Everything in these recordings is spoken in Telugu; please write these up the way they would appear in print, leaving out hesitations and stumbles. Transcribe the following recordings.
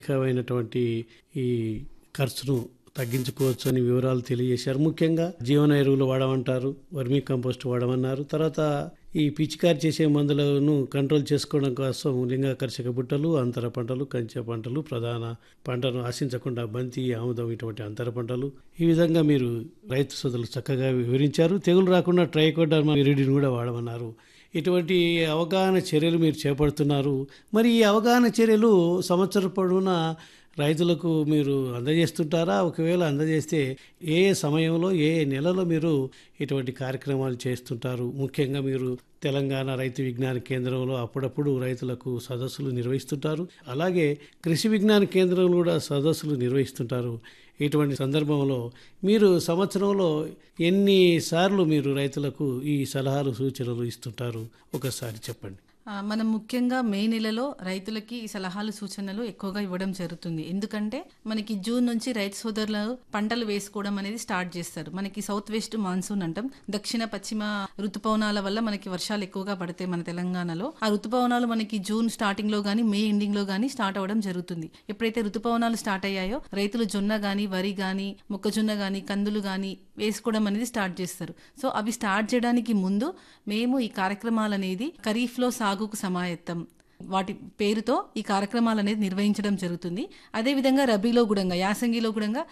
ఎక్కువైనటువంటి ఈ ఖర్చును తగ్గించుకోవచ్చు అని వివరాలు తెలియజేశారు. ముఖ్యంగా జీవన ఎరువులు వాడమంటారు, వర్మీ కంపోస్ట్ వాడమన్నారు. తర్వాత ఈ పిచికారి చేసే మందులను కంట్రోల్ చేసుకోవడం కోసం లింగాకర్షక బుట్టలు, అంతర పంటలు, కంచె పంటలు, ప్రధాన పంటను ఆశించకుండా బంతి, ఆముదం ఇటువంటి అంతర పంటలు, ఈ విధంగా మీరు రైతు సోదరులు చక్కగా వివరించారు. తెగులు రాకుండా ట్రైకోడర్మా విరిడిని కూడా వాడమన్నారు. ఇటువంటి అవగాహన చర్యలు మీరు చేపడుతున్నారు. మరి ఈ అవగాహన చర్యలు సంవత్సరం పొడవునా రైతులకు మీరు అందజేస్తుంటారా? ఒకవేళ అందజేస్తే ఏ ఏ సమయంలో, ఏ ఏ నెలలో మీరు ఇటువంటి కార్యక్రమాలు చేస్తుంటారు? ముఖ్యంగా మీరు తెలంగాణ రైతు విజ్ఞాన కేంద్రంలో అప్పుడప్పుడు రైతులకు సదస్సులు నిర్వహిస్తుంటారు. అలాగే కృషి విజ్ఞాన కేంద్రంలో కూడా సదస్సులు నిర్వహిస్తుంటారు. ఇటువంటి సందర్భంలో మీరు సంవత్సరంలో ఎన్నిసార్లు మీరు రైతులకు ఈ సలహాలు, సూచనలు ఇస్తుంటారు? ఒకసారి చెప్పండి. మనం ముఖ్యంగా మే నెలలో రైతులకి ఈ సలహాలు, సూచనలు ఎక్కువగా ఇవ్వడం జరుగుతుంది. ఎందుకంటే మనకి జూన్ నుంచి రైతు సోదరులు పంటలు వేసుకోవడం అనేది స్టార్ట్ చేస్తారు. మనకి సౌత్ వెస్ట్ మాన్సూన్ అంటాం. దక్షిణ పశ్చిమ ఋతుపవనాల వల్ల మనకి వర్షాలు ఎక్కువగా పడతాయి మన తెలంగాణలో. ఆ ఋతుపవనాలు మనకి జూన్ స్టార్టింగ్ లో గానీ, మే ఎండింగ్ లో గానీ స్టార్ట్ అవ్వడం జరుగుతుంది. ఎప్పుడైతే ఋతుపవనాలు స్టార్ట్ అయ్యాయో రైతులు జొన్న గానీ, వరి గానీ, మొక్కజొన్న గానీ, కందులు గానీ వేసుకోవడం అనేది స్టార్ట్ చేస్తారు. సో అవి స్టార్ట్ చేయడానికి ముందు మేము ఈ కార్యక్రమాలు అనేది ఖరీఫ్ లో సాగుకు సమాయత్తం వాటి పేరుతో ఈ కార్యక్రమాలు అనేది నిర్వహించడం జరుగుతుంది. అదేవిధంగా రబీలో కూడా, యాసంగిలో కూడా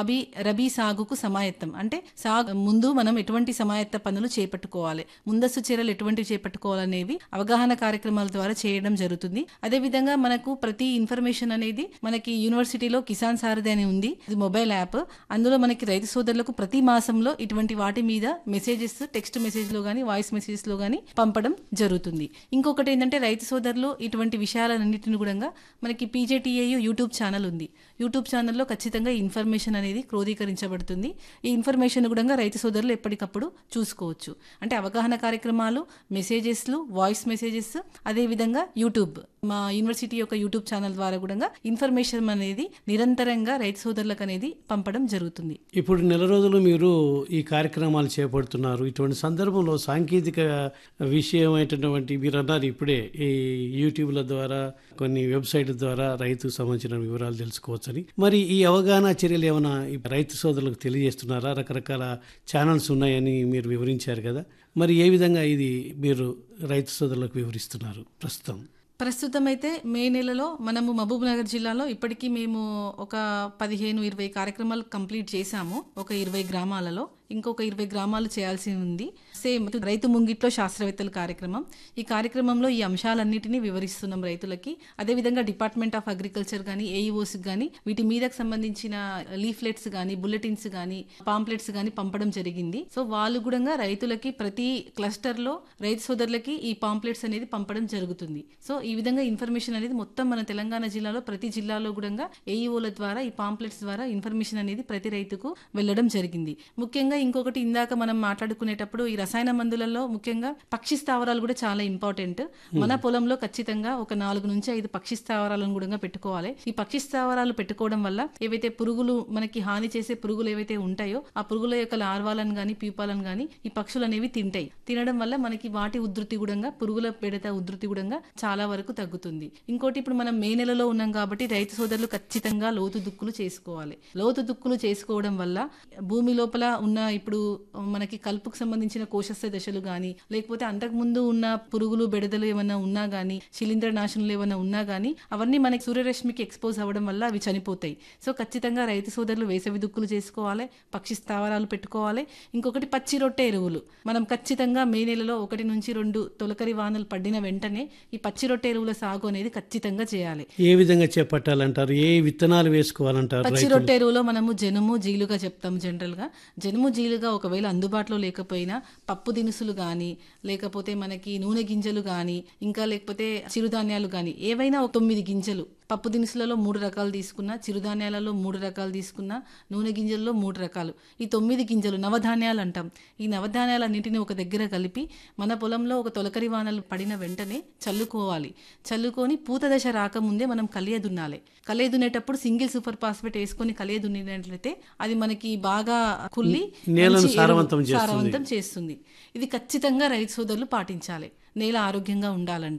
రబీ సాగుకు సమాయత్తం అంటే సాగు ముందు మనం ఎటువంటి సమాయత్త పనులు చేపట్టుకోవాలి, ముందస్తు చర్యలు ఎటువంటివి చేపట్టుకోవాలనేవి అవగాహన కార్యక్రమాల ద్వారా చేయడం జరుగుతుంది. అదేవిధంగా మనకు ప్రతి ఇన్ఫర్మేషన్ అనేది మనకి యూనివర్సిటీలో కిసాన్ సారథి అని ఉంది, ఇది మొబైల్ యాప్. అందులో మనకి రైతు సోదరులకు ప్రతి మాసంలో ఇటువంటి వాటి మీద మెసేజెస్, టెక్స్ట్ మెసేజ్ లో గానీ, వాయిస్ మెసేజెస్ లో గానీ పంపడం జరుగుతుంది. ఇంకొకటి ఏంటంటే రైతు సోదరులు ఇటువంటి విషయాలన్నింటిని కూడా మనకి పీజేటీఏయు యూట్యూబ్ ఛానల్ ఉంది. యూట్యూబ్ ఛానల్లో ఖచ్చితంగా ఇన్ఫర్మేషన్ అనేది క్రోడీకరించబడుతుంది. ఈ ఇన్ఫర్మేషన్ కూడా రైతు సోదరులు ఎప్పటికప్పుడు చూసుకోవచ్చు. అంటే అవగాహన కార్యక్రమాలు, మెసేజెస్లు, వాయిస్ మెసేజెస్, అదేవిధంగా యూట్యూబ్, మా యూనివర్సిటీ యొక్క యూట్యూబ్ ఛానల్ ద్వారా కూడా ఇన్ఫర్మేషన్ అనేది నిరంతరంగా రైతు సోదరులకు అనేది పంపడం జరుగుతుంది. ఇప్పుడు నెల రోజులు మీరు ఈ కార్యక్రమాలు చేపడుతున్నారు. ఇటువంటి సందర్భంలో సాంకేతిక విషయమైనటువంటి మీరు అన్నారు ఇప్పుడే ఈ యూట్యూబ్ల ద్వారా, కొన్ని వెబ్సైట్ల ద్వారా రైతుకు సంబంధించిన వివరాలు తెలుసుకోవచ్చని. మరి ఈ అవగాహన చర్యలు ఏమైనా రైతు సోదరులకు తెలియజేస్తున్నారా? రకరకాల ఛానల్స్ ఉన్నాయని మీరు వివరించారు కదా, మరి ఏ విధంగా ఇది మీరు రైతు సోదరులకు వివరిస్తున్నారు ప్రస్తుతం అయితే మే నెలలో మనము మహబూబ్ నగర్ జిల్లాలో ఇప్పటికీ మేము ఒక 15-20 కార్యక్రమాలు కంప్లీట్ చేశాము. ఒక 20 గ్రామాలలో ఇంకొక 20 గ్రామాలు చేయాల్సి ఉంది. సేమ్ రైతు ముంగిట్లో శాస్త్రవేత్తల కార్యక్రమం. ఈ కార్యక్రమంలో ఈ అంశాలన్నిటినీ వివరిస్తున్నాం రైతులకి. అదేవిధంగా డిపార్ట్మెంట్ ఆఫ్ అగ్రికల్చర్ కానీ, ఏఈఓస్ కానీ వీటి మీదకు సంబంధించిన లీఫ్లెట్స్ కానీ, బుల్లెటిన్స్ కానీ, పాంప్లెట్స్ కానీ పంపడం జరిగింది. సో వాళ్ళు కూడా రైతులకి ప్రతి క్లస్టర్ లో రైతు సోదరులకి ఈ పాంప్లెట్స్ అనేది పంపడం జరుగుతుంది. సో ఈ విధంగా ఇన్ఫర్మేషన్ అనేది మొత్తం మన తెలంగాణ జిల్లాలో ప్రతి జిల్లాలో కూడా ఏఈఓల ద్వారా ఈ పాంప్లెట్స్ ద్వారా ఇన్ఫర్మేషన్ అనేది ప్రతి రైతుకు వెళ్లడం జరిగింది. ముఖ్యంగా ఇంకొకటి ఇందాక మనం మాట్లాడుకునేటప్పుడు ఈ రసాయన మందులలో ముఖ్యంగా పక్షి స్థావరాలు కూడా చాలా ఇంపార్టెంట్. మన పొలంలో ఖచ్చితంగా ఒక 4 నుంచి 5 పక్షి స్థావరాలను కూడా పెట్టుకోవాలి. ఈ పక్షి స్థావరాలు పెట్టుకోవడం వల్ల ఏవైతే పురుగులు మనకి హాని చేసే పురుగులు ఏవైతే ఉంటాయో ఆ పురుగుల యొక్క లార్వాలను గానీ, ప్యూపాలను గానీ ఈ పక్షులు అనేవి తింటాయి. తినడం వల్ల మనకి వాటి ఉధృతి కూడా, పురుగుల బెడత ఉధృతి కూడా చాలా వరకు తగ్గుతుంది. ఇంకోటి ఇప్పుడు మనం మే నెలలో ఉన్నాం కాబట్టి రైతు సోదరులు ఖచ్చితంగా లోతు దుక్కులు చేసుకోవాలి. లోతు దుక్కులు చేసుకోవడం వల్ల భూమి లోపల ఉన్న ఇప్పుడు మనకి కలుపుకు సంబంధించిన కోశస్థ దశలు గానీ, లేకపోతే అంతకుముందు ఉన్న పురుగులు, బెడదలు ఏమన్నా ఉన్నా గానీ, శిలీంద్ర నాశనలు ఏమన్నా ఉన్నా గానీ అవన్నీ మనకి సూర్యరశ్మికి ఎక్స్పోజ్ అవ్వడం వల్ల అవి చనిపోతాయి. సో ఖచ్చితంగా రైతు సోదరులు వేసవి దుక్కులు చేసుకోవాలి, పక్షి స్థావరాలు పెట్టుకోవాలి. ఇంకొకటి పచ్చి రొట్టె ఎరువులు. మనం ఖచ్చితంగా మే నెలలో 1 నుంచి 2 తొలకరి వానలు పడిన వెంటనే ఈ పచ్చి రొట్టె ఎరువుల సాగు అనేది ఖచ్చితంగా చేయాలి. ఏ విధంగా చేపట్టాలంటారు? ఏ విత్తనాలు వేసుకోవాలంటారు? పచ్చి రొట్టె ఎరువులో మనము జనుము, జీలుగా చెప్తాం. జనరల్ గా జనుము, జీలుగా ఒకవేళ అందుబాటులో లేకపోయినా పప్పు దినుసులు గానీ, లేకపోతే మనకి నూనె గింజలు గానీ, ఇంకా లేకపోతే చిరుధాన్యాలు గానీ ఏవైనా 9 గింజలు, పప్పు దినుసులలో 3 రకాలు తీసుకున్నా, చిరుధాన్యాలలో 3 రకాలు తీసుకున్నా, నూనె గింజల్లో 3 రకాలు, ఈ 9 గింజలు నవధాన్యాలు అంటాం. ఈ నవధాన్యాలన్నింటినీ ఒక దగ్గర కలిపి మన పొలంలో ఒక తొలకరి వానలు పడిన వెంటనే చల్లుకోవాలి. చల్లుకొని పూత దశ రాకముందే మనం కలియ దున్నాలి. కలియ దున్నేటప్పుడు సింగిల్ సూపర్ ఫాస్ఫేట్ వేసుకొని కలియ దున్నినట్లయితే అది మనకి బాగా కుళ్ళి నేలను సారవంతం చేస్తుంది. ఇది ఖచ్చితంగా రైతు సోదరులు పాటించాలి నేల ఆరోగ్యంగా ఉండాలంటే.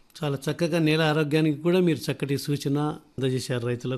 చాలా చక్కగా నేల ఆరోగ్యానికి కూడా మీరు చక్కటి సూచన అందజేశారు రైతులకు.